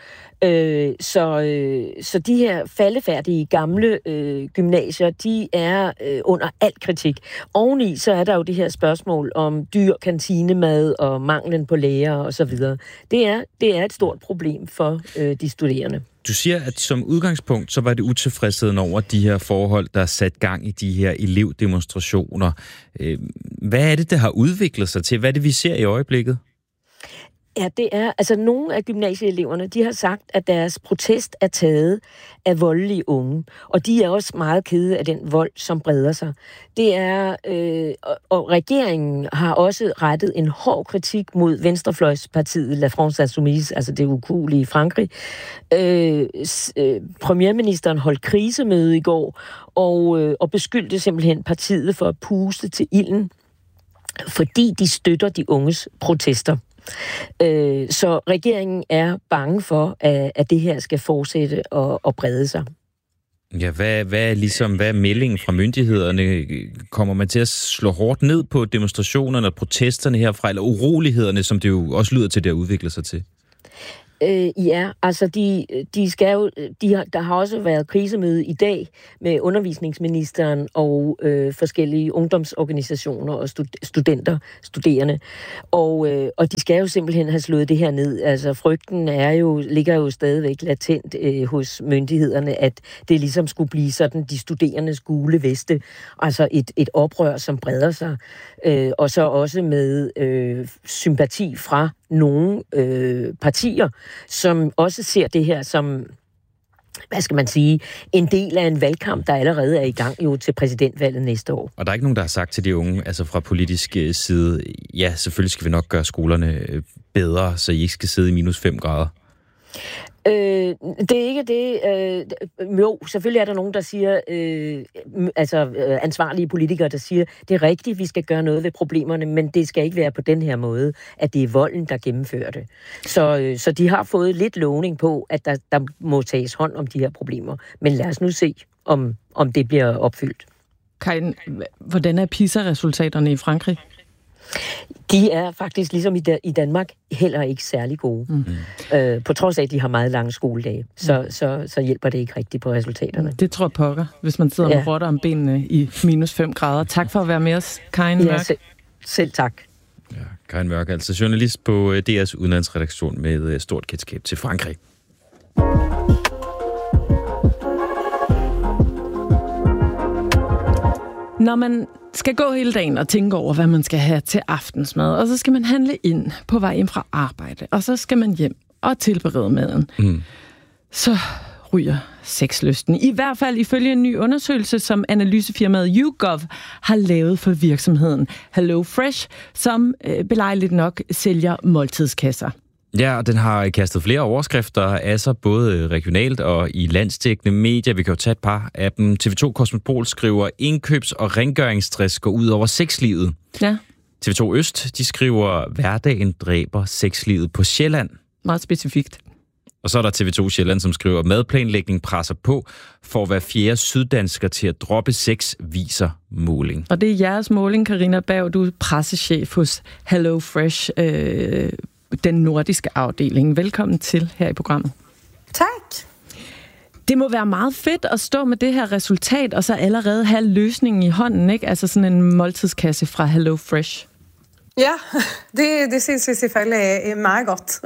Så de her faldefærdige gamle gymnasier, de er under al kritik. Oveni så er der jo det her spørgsmål om dyr kantinemad og manglen på lærere osv. Det er et stort problem for de studerende. Du siger, at som udgangspunkt, så var det utilfredsheden over de her forhold, der er sat gang i de her elevdemonstrationer. Hvad er det, der har udviklet sig til? Hvad er det, vi ser i øjeblikket? Ja, det er, altså nogle af gymnasieeleverne, de har sagt, at deres protest er taget af voldelige unge, og de er også meget kede af den vold, som breder sig. Det er, og regeringen har også rettet en hård kritik mod venstrefløjspartiet La France Insoumise, altså det ukuelige i Frankrig. Premierministeren holdt krisemøde i går, og beskyldte simpelthen partiet for at puste til ilden, fordi de støtter de unges protester. Så regeringen er bange for, at det her skal fortsætte og brede sig. Ja, hvad er meldingen fra myndighederne? Kommer man til at slå hårdt ned på demonstrationerne og protesterne herfra, eller urolighederne, som det jo også lyder til, det at udvikle sig til? Ja, altså der har også været krisemøde i dag med undervisningsministeren og forskellige ungdomsorganisationer og studerende. Og de skal jo simpelthen have slået det her ned. Altså frygten ligger jo stadigvæk latent hos myndighederne, at det ligesom skulle blive sådan de studerendes gule veste. Altså et oprør, som breder sig. Og så også med sympati fra nogle partier, som også ser det her som, hvad skal man sige, en del af en valgkamp, der allerede er i gang jo til præsidentvalget næste år. Og der er ikke nogen, der har sagt til de unge, altså fra politisk side, ja, selvfølgelig skal vi nok gøre skolerne bedre, så I ikke skal sidde i minus 5 grader. Det er ikke det. Jo, selvfølgelig er der nogen, der siger, ansvarlige politikere, der siger, det er rigtigt, vi skal gøre noget ved problemerne, men det skal ikke være på den her måde, at det er volden, der gennemfører det. Så de har fået lidt lovning på, at der må tages hånd om de her problemer. Men lad os nu se, om det bliver opfyldt. Karin, hvordan er PISA-resultaterne i Frankrig? De er faktisk ligesom i Danmark heller ikke særlig gode. På trods af, at de har meget lange skoledage, så hjælper det ikke rigtigt på resultaterne. Det tror jeg pokker, hvis man sidder med rotter om benene i minus 5 grader. Tak for at være med os, Karin Mørk. Selv tak. Ja, Karin Mørk, altså journalist på DR's udenlandsredaktion med stort kendskab til Frankrig. Når man skal gå hele dagen og tænke over, hvad man skal have til aftensmad, og så skal man handle ind på vej hjem fra arbejde, og så skal man hjem og tilberede maden, så ryger sexlysten. I hvert fald ifølge en ny undersøgelse, som analysefirmaet YouGov har lavet for virksomheden HelloFresh, som belejligt nok sælger måltidskasser. Ja, og den har kastet flere overskrifter af sig, både regionalt og i landsdækkende medier. Vi kan jo tage et par af dem. TV2 Kosmopol skriver, indkøbs- og rengøringsstress går ud over sexlivet. Ja. TV2 Øst, de skriver, hverdagen dræber sexlivet på Sjælland. Meget specifikt. Og så er der TV2 Sjælland, som skriver, madplanlægning presser på for hver 4. syddansker til at droppe sex, viser måling. Og det er jeres måling, Carina Berg. Du er pressechef hos HelloFresh, den nordiske afdeling. Velkommen til her i programmet. Tak. Det må være meget fedt at stå med det her resultat, og så allerede have løsningen i hånden, ikke? Altså sådan en måltidskasse fra HelloFresh. Ja, det synes vi selvfølgelig er meget godt.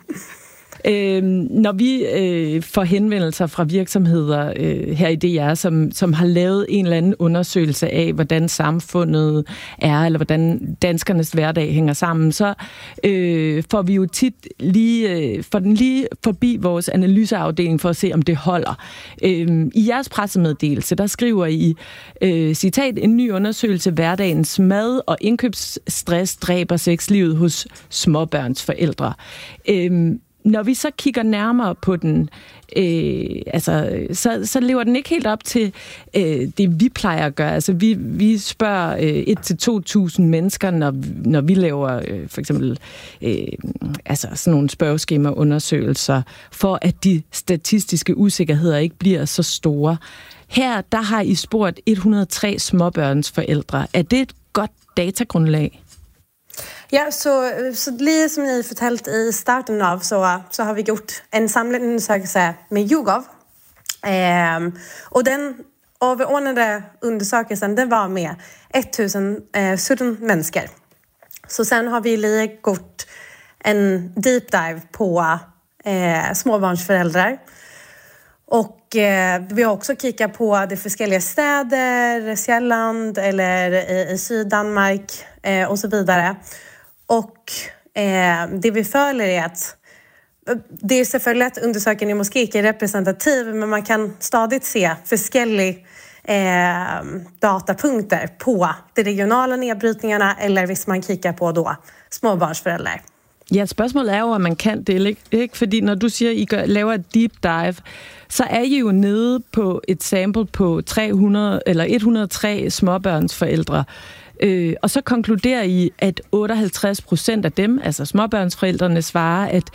Når vi får henvendelser fra virksomheder her i DR, som har lavet en eller anden undersøgelse af, hvordan samfundet er, eller hvordan danskernes hverdag hænger sammen, så får vi jo tit lige forbi vores analyseafdeling for at se, om det holder. I jeres pressemeddelelse, der skriver I, citat, en ny undersøgelse, hverdagens mad og indkøbsstress dræber sexlivet hos småbørnsforældre. Når vi så kigger nærmere på den, så lever den ikke helt op til det, vi plejer at gøre. Altså, vi spørger 1-2.000 mennesker, når vi laver for eksempel sådan nogle spørgeskemaundersøgelser, for at de statistiske usikkerheder ikke bliver så store. Her, der har I spurgt 103 småbørnsforældre. Er det et godt datagrundlag? Ja, så lige som ni fortalte i starten av så har vi gjort en samlad undersökelse med YouGov. Och den överordnade undersökelsen, den var med 1017 människor. Så sen har vi gjort en deep dive på småbarnsföräldrar. Och vi har också kikat på de olika städer, Själland eller i Syddanmark och så vidare. Och det vi följer är att det är selvfølgelig att undersökningen måske ikke er representativ, men man kan stadigt se forskellige datapunkter på de regionale nedbrytningarna, eller hvis man kigger på då småbarnsforældre. Ja, spørgsmålet er jo, om man kan det, ikke? Fordi når du siger, at I laver et deep dive, så er I jo nede på et sample på 103 småbørnsforældre. Og så konkluderer I, at 58% af dem, altså småbørnsforældrene, svarer, at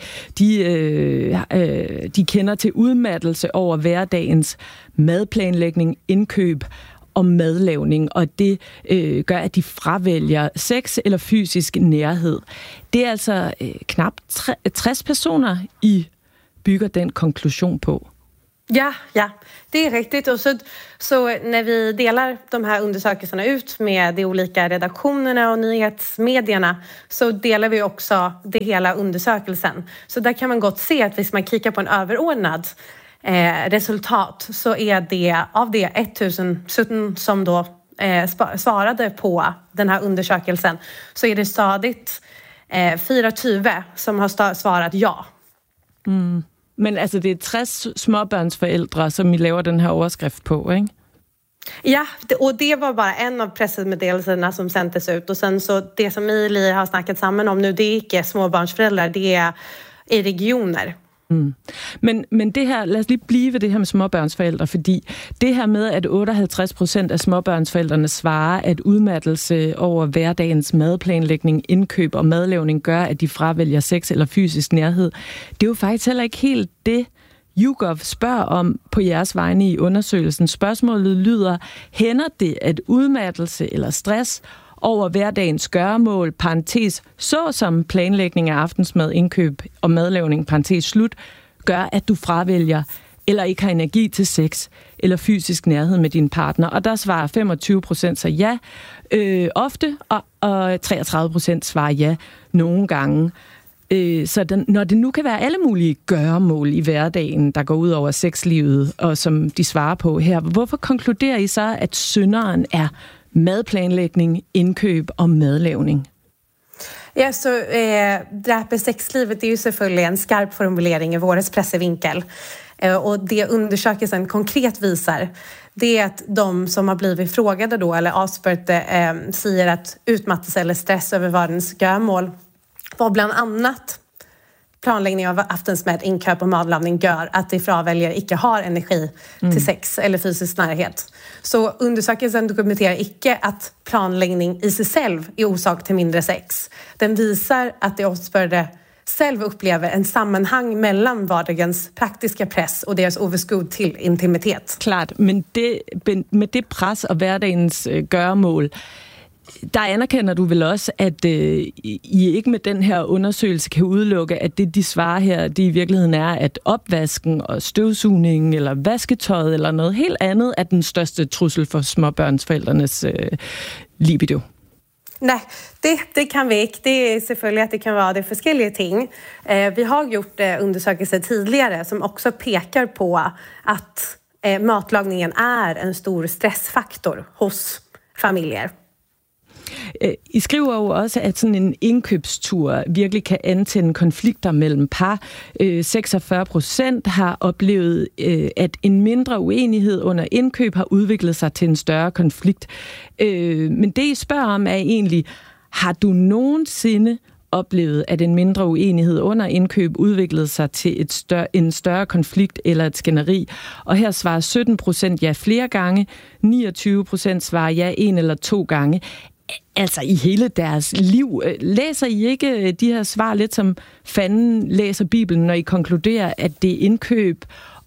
de kender til udmattelse over hverdagens madplanlægning, indkøb og madlavning, og det gør, at de fravælger sex eller fysisk nærhed. Det er altså knap 60 personer, I bygger den konklusion på. Ja, det är riktigt. Och så när vi delar de här undersökelserna ut med de olika redaktionerna och nyhetsmedierna så delar vi också det hela undersökelsen. Så där kan man gott se att hvis man kikar på en överordnad resultat så är det av det 1017 som då svarade på den här undersökelsen så är det stadigt 24 som har svarat ja. Mm. Men altså, det er 60 småbørnsforældre, som I laver den her overskrift på, ikke? Ja, och det var bara en av pressmeddelelserna som sändes ut. Och sen så det som Emilie har snackat samman om nu, det är ikke småbarnsforældre, det er i regioner. Mm. Men det her, lad os lige blive ved det her med småbørnsforældre, fordi det her med, at 58% af småbørnsforældrene svarer, at udmattelse over hverdagens madplanlægning, indkøb og madlavning gør, at de fravælger sex eller fysisk nærhed, det er jo faktisk heller ikke helt det, YouGov spørger om på jeres vegne i undersøgelsen. Spørgsmålet lyder, hænder det, at udmattelse eller stress over hverdagens gøremål, parentes, såsom planlægning af aftensmad, indkøb og madlavning, parentes slut, gør, at du fravælger eller ikke har energi til sex eller fysisk nærhed med din partner. Og der svarer 25% så ja, ofte, og 33% svarer ja nogle gange. Så når det nu kan være alle mulige gøremål i hverdagen, der går ud over sexlivet, og som de svarer på her, hvorfor konkluderer I så, at synderen er madplanlægning, indkøb og madlavning? Ja, så dräper sexlivet är ju selvfølgelig en skarp formulering i vårets pressevinkel. Och det undersökelsen konkret visar, det är att de som har blivit frågade då, eller avspurt, säger att utmattelse eller stress över vardagens göromål var bland annat planläggning av aftensmad, inköp och madlavning gör att de fraväljer ikke har energi till sex eller fysisk närhet. Så undersökelsen dokumenterar ikke att planläggning i sig själv är orsak till mindre sex. Den visar att de avspurrade själv upplever en sammanhang mellan vardagens praktiska press och deras overskud til intimitet. Klart, men med det pres og hverdagens gøremål, der anerkender du vel også, at I ikke med den her undersøgelse kan udelukke, at det, de svarer her, det i virkeligheden er, at opvasken og støvsugningen eller vasketøjet eller noget helt andet er den største trussel for småbørnsforældrenes libido. Nej, det kan vi ikke. Det är selvfølgelig att det kan vara det forskellige ting. Vi har gjort undersökelser tidigare som också pekar på att matlagningen är en stor stressfaktor hos familjer. I skriver jo også, at sådan en indkøbstur virkelig kan antænde konflikter mellem par. 46% har oplevet, at en mindre uenighed under indkøb har udviklet sig til en større konflikt. Men det, I spørger om, er egentlig, har du nogensinde oplevet, at en mindre uenighed under indkøb udviklede sig til en større konflikt eller et skænderi? Og her svarer 17% ja flere gange, 29% svarer ja 1 eller 2 gange. Altså i hele deres liv. Læser I ikke de her svar lidt som fanden læser Bibelen, når I konkluderer, at det er indkøb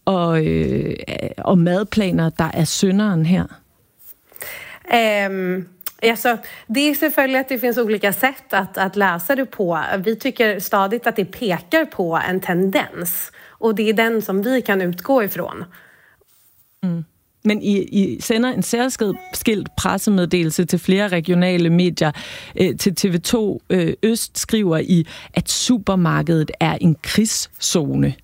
og madplaner, der er synderen her? Alltså, det är selvfølgelig att det finns olika sätt att läsa det på. Vi tycker stadigt att det pekar på en tendens. Och det är den som vi kan utgå ifrån. Mm. Men I sender en særskilt pressemeddelelse til flere regionale medier. Til TV2 Øst skriver I, at supermarkedet er en krigszone.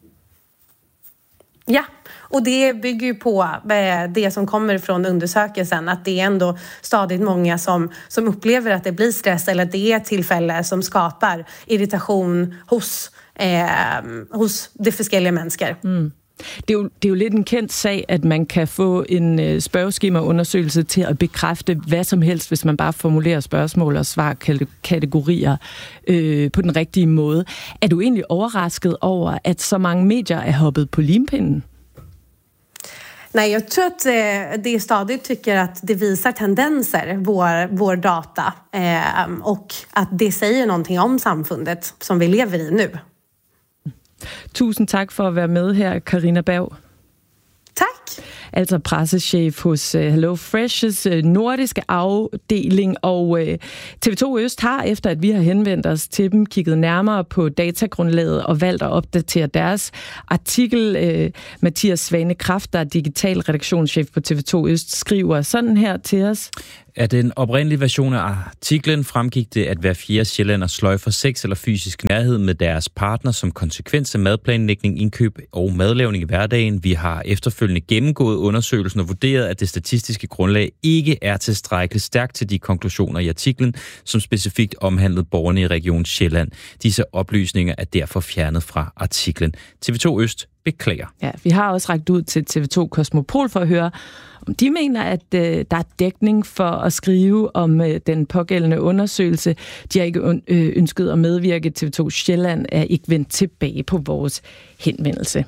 Ja, och det bygger ju på det som kommer från undersökelsen, att det är ändå stadigt många som upplever att det blir stress eller att det är tillfälle som skapar irritation hos de forskellige mennesker. Mm. Det er jo lidt en kendt sag, at man kan få en spørgeskemaundersøgelse til at bekræfte hvad som helst, hvis man bare formulerer spørgsmål og svarkategorier på den rigtige måde. Er du egentlig overrasket over, at så mange medier er hoppet på limpinden? Nej, jag tror att det stadigt tycker att det visar tendenser, vår data. Och att det säger någonting om samfundet som vi lever i nu. Tusind tak for at være med her, Carina Berg. Tak. Altså pressechef hos HelloFresh's nordiske afdeling, og TV2 Øst har, efter at vi har henvendt os til dem, kigget nærmere på datagrundlaget og valgt at opdatere deres artikel. Mathias Svane Kraft, der er digital redaktionschef på TV2 Øst, skriver sådan her til os. Af den oprindelige version af artiklen fremgik det, at hver fjerde sjællander sløjfer sex eller fysisk nærhed med deres partner som konsekvens af madplanlægning, indkøb og madlavning i hverdagen. Vi har efterfølgende gennemgået undersøgelsen og vurderet, at det statistiske grundlag ikke er tilstrækkeligt stærkt til de konklusioner i artiklen, som specifikt omhandlede borgerne i Region Sjælland. Disse oplysninger er derfor fjernet fra artiklen. TV2 Øst beklager. Ja, vi har også rækket ud til TV2 Kosmopol for at høre, om de mener, at der er dækning for at skrive om den pågældende undersøgelse. De har ikke ønsket at medvirke. TV2 Sjælland er ikke vendt tilbage på vores henvendelse.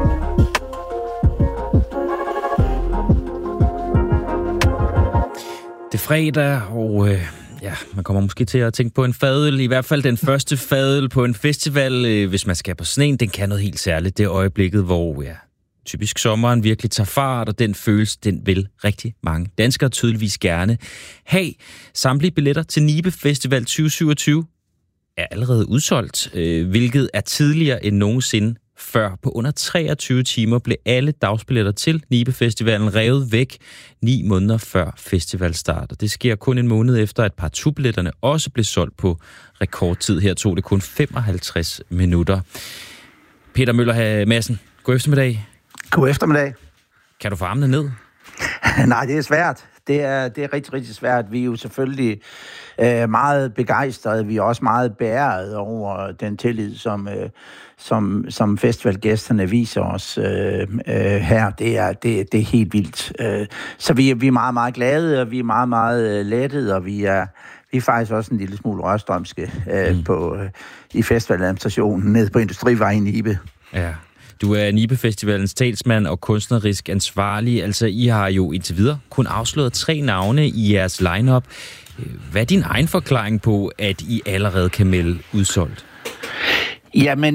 Det er fredag, og man kommer måske til at tænke på en fadøl. I hvert fald den første fadøl på en festival, hvis man skal på sneen, den kan noget helt særligt. Det er øjeblikket, hvor typisk sommeren virkelig tager fart, og den følelse, den vil rigtig mange danskere tydeligvis gerne have. Samtlige billetter til Nibe Festival 2027 er allerede udsolgt, hvilket er tidligere end nogensinde før. På under 23 timer blev alle dagsbilletter til Nibe Festivalen revet væk 9 måneder før festivalstart. Og det sker kun en måned efter, at partout-billetterne også blev solgt på rekordtid. Her tog det kun 55 minutter. Peter Møller Madsen, god eftermiddag. God eftermiddag. Kan du få armene ned? Nej, det er svært. Det er rigtig, rigtig svært. Vi er jo selvfølgelig meget begejstrede. Vi er også meget beæret over den tillid, som festivalgæsterne viser os her. Det er helt vildt. Så vi er meget, meget glade, og vi er meget, meget lettede, og vi er faktisk også en lille smule rørstrømske i festivaladministrationen nede på Industrivejen i Nibe. Ja. Du er Nibe Festivalens talsmand og kunstnerisk ansvarlig. Altså, I har jo indtil videre kun afsløret 3 navne i jeres line-up. Hvad er din egen forklaring på, at I allerede kan melde udsolgt? Jamen,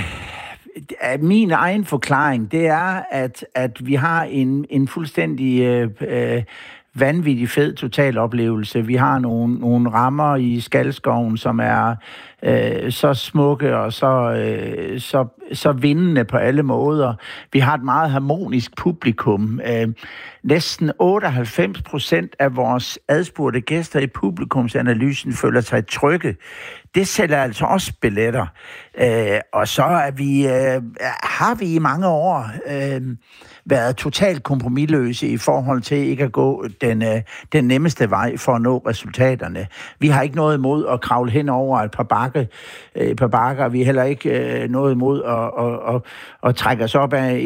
min egen forklaring, det er, at vi har en fuldstændig vanvittig fed totaloplevelse. Vi har nogle rammer i Skalskoven, som er så smukke og så vindende på alle måder. Vi har et meget harmonisk publikum. Næsten 98% af vores adspurgte gæster i publikumsanalysen føler sig trygge. Det sælger altså også billetter. Og så har vi i mange år været totalt kompromisløse i forhold til ikke at gå den nemmeste vej for at nå resultaterne. Vi har ikke noget imod at kravle hen over et par bakker. Vi har heller ikke noget imod at trække os op af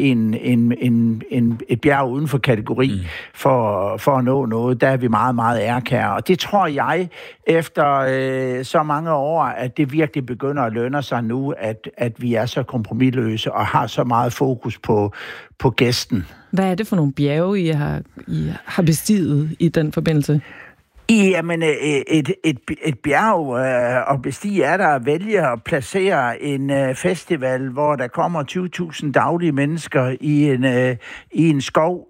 et bjerg uden for kategori for at nå noget. Der er vi meget, meget ærkære. Og det tror jeg, efter så mange år, at det virkelig begynder at lønne sig nu, at vi er så kompromisløse og har så meget fokus på gæsten. Hvad er det for nogle bjerge, I har bestiget i den forbindelse? Jamen, et bjerg og bestige er der at vælge at placere en festival, hvor der kommer 20.000 daglige mennesker i en skov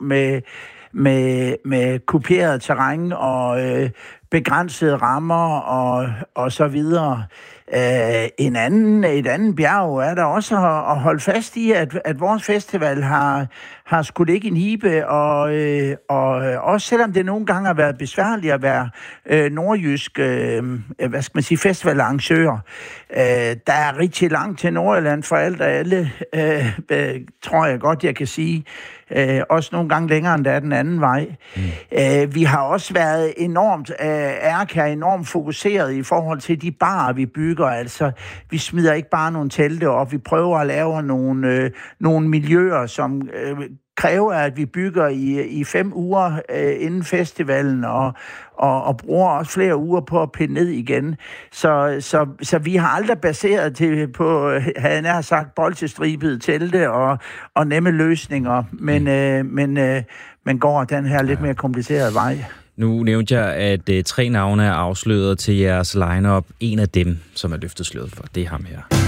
med kuperet terræn og begrænsede rammer og så videre. Et andet bjerg er der også at holde fast i, at vores festival har skudt ikke en hibe, og også selvom det nogle gange har været besværligt at være nordjysk, festivalarrangør. Der er rigtig langt til Nordjylland for alt og alle, tror jeg godt, jeg kan sige. Også nogle gange længere end der er den anden vej. Vi har også været enormt er enormt fokuseret i forhold til de barer, vi bygger. Altså, vi smider ikke bare nogle telte op. Vi prøver at lave nogle miljøer, som kræver, at vi bygger i 5 uger inden festivalen, og bruger også flere uger på at pinde ned igen. Så vi har aldrig baseret det på, havde jeg nær sagt, bolchestribede telte og nemme løsninger, men går den her lidt mere komplicerede vej. Nu nævnte jeg, at 3 navne er afsløret til jeres line-up. En af dem, som er løftet sløret for, det er ham her.